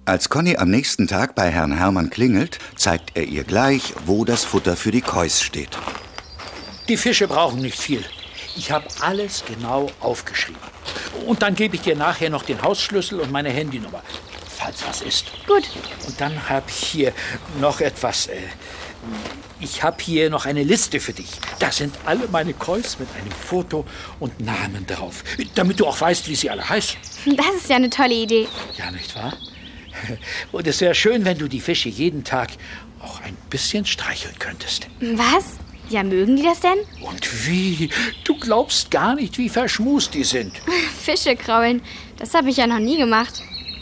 Als Conny am nächsten Tag bei Herrn Hermann klingelt, zeigt er ihr gleich, wo das Futter für die Kois steht. Die Fische brauchen nicht viel. Ich habe alles genau aufgeschrieben. Und dann gebe ich dir nachher noch den Hausschlüssel und meine Handynummer, falls was ist. Gut. Und dann habe ich hier noch etwas. Ich habe hier noch eine Liste für dich. Da sind alle meine Kois mit einem Foto und Namen drauf. Damit du auch weißt, wie sie alle heißen. Das ist ja eine tolle Idee. Ja, nicht wahr? Und es wäre schön, wenn du die Fische jeden Tag auch ein bisschen streicheln könntest. Was? Ja, mögen die das denn? Und wie? Du glaubst gar nicht, wie verschmust die sind. Fische kraulen, das habe ich ja noch nie gemacht.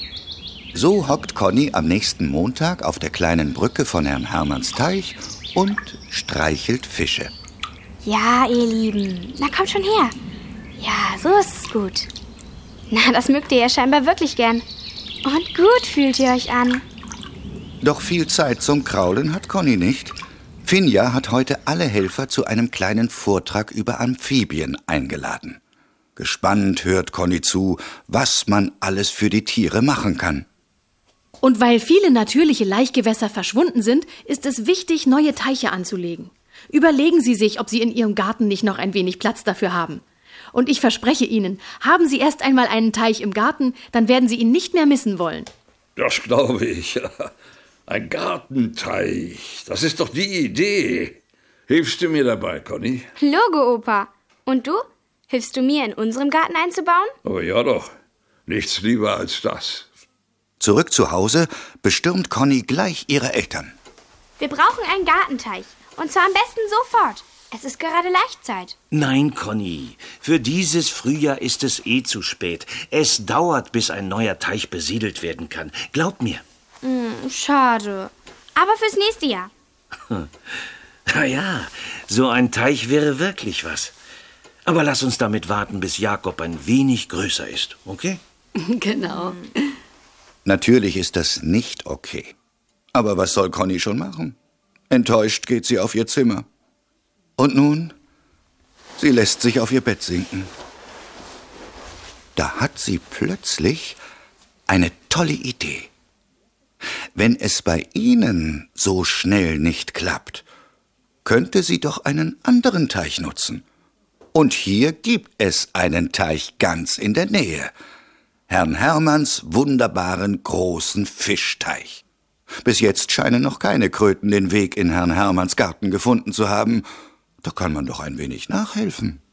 So hockt Conny am nächsten Montag auf der kleinen Brücke von Herrn Hermanns Teich und streichelt Fische. Ja, ihr Lieben, na kommt schon her. Ja, so ist es gut. Na, das mögt ihr ja scheinbar wirklich gern. Und gut fühlt ihr euch an. Doch viel Zeit zum Kraulen hat Conny nicht. Finja hat heute alle Helfer zu einem kleinen Vortrag über Amphibien eingeladen. Gespannt hört Conny zu, was man alles für die Tiere machen kann. Und weil viele natürliche Laichgewässer verschwunden sind, ist es wichtig, neue Teiche anzulegen. Überlegen Sie sich, ob Sie in Ihrem Garten nicht noch ein wenig Platz dafür haben. Und ich verspreche Ihnen, haben Sie erst einmal einen Teich im Garten, dann werden Sie ihn nicht mehr missen wollen. Das glaube ich. Ein Gartenteich, das ist doch die Idee. Hilfst du mir dabei, Conny? Logo, Opa. Und du? Hilfst du mir, in unserem Garten einzubauen? Oh ja doch, nichts lieber als das. Zurück zu Hause bestürmt Conny gleich ihre Eltern. Wir brauchen einen Gartenteich. Und zwar am besten sofort. Es ist gerade Laichzeit. Nein, Conny, für dieses Frühjahr ist es zu spät. Es dauert, bis ein neuer Teich besiedelt werden kann. Glaub mir. Schade. Aber fürs nächste Jahr. Na ja, so ein Teich wäre wirklich was. Aber lass uns damit warten, bis Jakob ein wenig größer ist, okay? Genau. Natürlich ist das nicht okay. Aber was soll Conny schon machen? Enttäuscht geht sie auf ihr Zimmer. Und nun? Sie lässt sich auf ihr Bett sinken. Da hat sie plötzlich eine tolle Idee. Wenn es bei Ihnen so schnell nicht klappt, könnte sie doch einen anderen Teich nutzen. Und hier gibt es einen Teich ganz in der Nähe. Herrn Hermanns wunderbaren großen Fischteich. Bis jetzt scheinen noch keine Kröten den Weg in Herrn Hermanns Garten gefunden zu haben. Da kann man doch ein wenig nachhelfen.